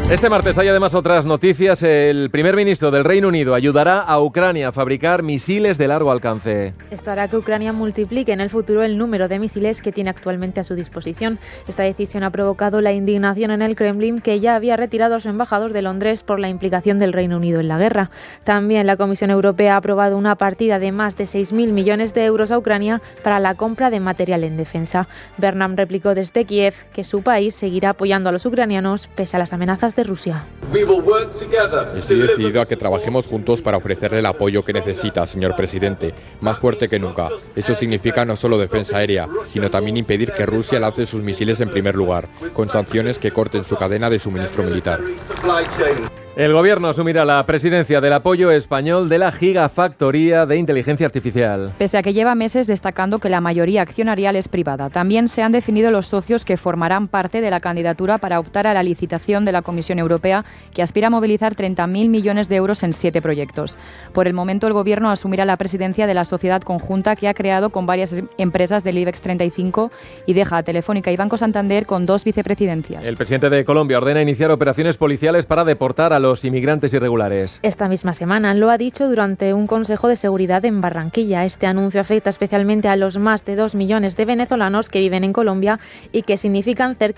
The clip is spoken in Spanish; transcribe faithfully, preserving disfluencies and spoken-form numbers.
Este martes hay además otras noticias. El primer ministro del Reino Unido ayudará a Ucrania a fabricar misiles de largo alcance. Esto hará que Ucrania multiplique en el futuro el número de misiles que tiene actualmente a su disposición. Esta decisión ha provocado la indignación en el Kremlin, que ya había retirado a su embajador de Londres por la implicación del Reino Unido en la guerra. También la Comisión Europea ha aprobado una partida de más de seis mil millones de euros a Ucrania para la compra de material en defensa. Bernam replicó desde Kiev que su país seguirá apoyando a los ucranianos pese a las amenazas de Rusia. Estoy decidido a que trabajemos juntos para ofrecerle el apoyo que necesita, señor presidente, más fuerte que nunca. Eso significa no solo defensa aérea, sino también impedir que Rusia lance sus misiles en primer lugar, con sanciones que corten su cadena de suministro militar. El Gobierno asumirá la presidencia del apoyo español de la gigafactoría de inteligencia artificial. Pese a que lleva meses destacando que la mayoría accionarial es privada, también se han definido los socios que formarán parte de la candidatura para optar a la licitación de la Comisión Europea, que aspira a movilizar treinta mil millones de euros en siete proyectos. Por el momento, el Gobierno asumirá la presidencia de la sociedad conjunta que ha creado con varias empresas del IBEX treinta y cinco y deja a Telefónica y Banco Santander con dos vicepresidencias. El presidente de Colombia ordena iniciar operaciones policiales para deportar a los los inmigrantes irregulares. Esta misma semana lo ha dicho durante un consejo de seguridad en Barranquilla. Este anuncio afecta especialmente a los más de dos millones de venezolanos que viven en Colombia y que significan cerca